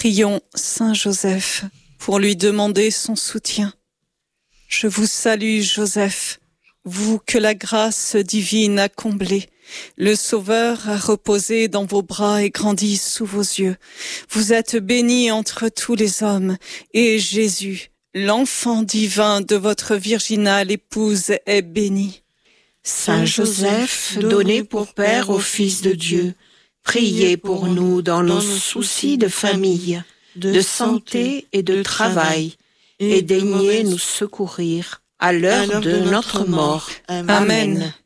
Prions Saint Joseph pour lui demander son soutien. Je vous salue, Joseph, vous que la grâce divine a comblé. Le Sauveur a reposé dans vos bras et grandi sous vos yeux. Vous êtes béni entre tous les hommes, et Jésus, l'enfant divin de votre virginale épouse, est béni. Saint Joseph, donné pour Père au Fils de Dieu, priez pour nous dans nos soucis de famille, de santé et de travail, et daignez nous secourir à l'heure de notre mort. Amen.